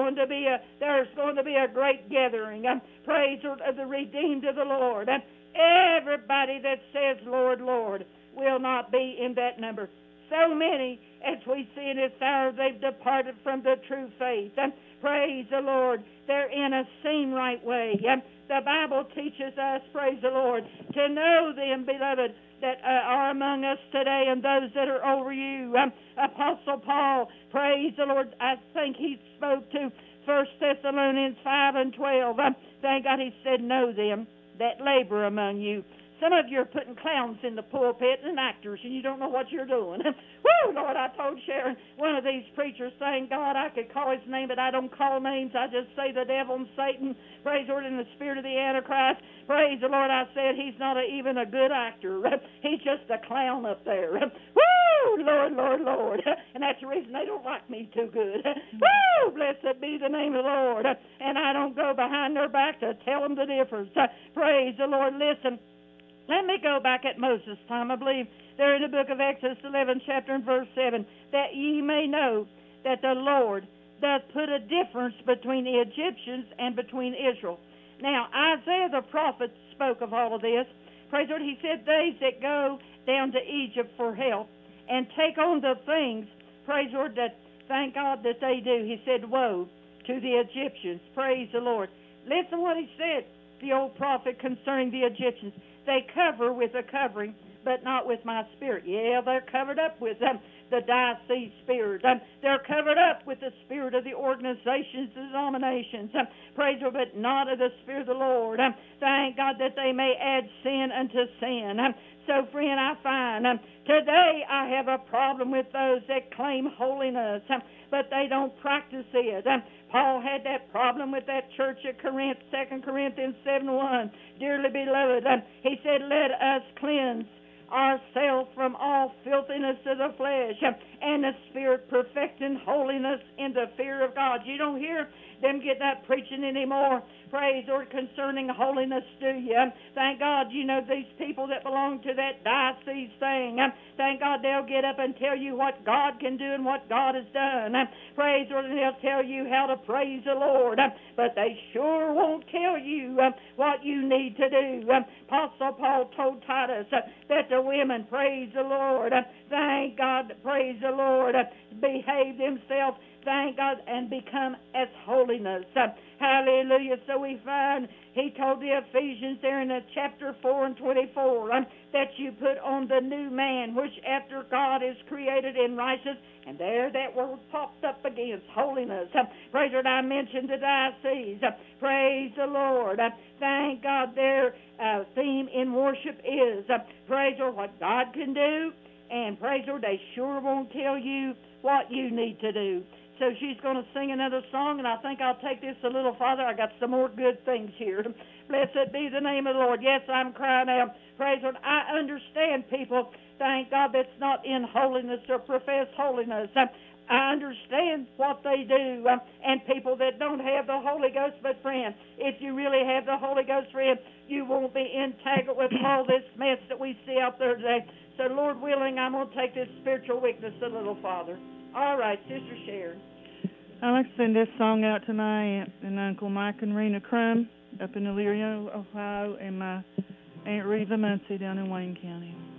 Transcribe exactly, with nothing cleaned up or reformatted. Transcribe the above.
going to be a there's going to be a great gathering. Um, praise of the redeemed of the Lord. And everybody that says, Lord, Lord, will not be in that number. So many, as we see in this hour, they've departed from the true faith. And praise the Lord, they're in a seen right way. And the Bible teaches us, praise the Lord, to know them, beloved, that uh, are among us today and those that are over you. Um, Apostle Paul, praise the Lord, I think he spoke to First Thessalonians five and twelve. Um, thank God he said, know them that labor among you. Some of you are putting clowns in the pulpit and actors, and you don't know what you're doing. Woo, Lord, I told Sharon, one of these preachers saying, God, I could call his name, but I don't call names. I just say the devil and Satan, praise the Lord, in the spirit of the Antichrist. Praise the Lord, I said, he's not a, even a good actor. He's just a clown up there. Woo, Lord, Lord, Lord. And that's the reason they don't like me too good. Woo, blessed be the name of the Lord. And I don't go behind their back to tell them the difference. Praise the Lord. Listen. Let me go back at Moses' time. I believe there in the book of Exodus eleven, chapter and verse seven, that ye may know that the Lord doth put a difference between the Egyptians and between Israel. Now, Isaiah the prophet spoke of all of this. Praise the Lord. He said, they that go down to Egypt for help and take on the things, praise the Lord, that thank God that they do. He said, woe to the Egyptians. Praise the Lord. Listen what he said, the old prophet, concerning the Egyptians. They cover with a covering, but not with my spirit. Yeah, they're covered up with um, the disease spirit. Um, they're covered up with the spirit of the organizations, the denominations. Um, praise the Lord, but not of the spirit of the Lord. Um, thank God that they may add sin unto sin. Um, so, friend, I find um, today I have a problem with those that claim holiness, um, but they don't practice it. Um, Paul had that problem with that church at Corinth, Second Corinthians seven one. Dearly beloved, um, he said, let us cleanse ourselves from all filthiness of the flesh um, and the spirit, perfecting holiness in the fear of God. You don't hear them get that preaching anymore, praise, or concerning holiness, do you? Um, thank God, you know, these people that belong to that diocese thing, um, thank God they'll get up and tell you what God can do and what God has done. Um, praise, or they'll tell you how to praise the Lord, um, but they sure won't tell you um, what you need to do. Um, Apostle Paul told Titus uh, that the women, praise the Lord, uh, thank God, praise the Lord, uh, behave themselves, thank God, and become as holiness. Uh, hallelujah. So we find he told the Ephesians there in the chapter four and twenty-four um, that you put on the new man, which after God is created in righteousness. And there that word popped up against holiness. Uh, praise the Lord. I mentioned the diocese. Uh, praise the Lord. Uh, thank God their uh, theme in worship is uh, praise the Lord, what God can do. And praise the Lord, they sure won't tell you what you need to do. So she's going to sing another song, and I think I'll take this a little farther. I got some more good things here. Blessed be the name of the Lord. Yes, I'm crying out. Praise the Lord. I understand people, thank God, that's not in holiness or profess holiness. I understand what they do, um, and people that don't have the Holy Ghost. But, friend, if you really have the Holy Ghost, friend, you won't be entangled with all this mess that we see out there today. So, Lord willing, I'm going to take this spiritual weakness a little farther. All right, Sister Sharon. I'd like to send this song out to my aunt and Uncle Mike and Rena Crum up in Elyria, Ohio, and my Aunt Reva Muncie down in Wayne County.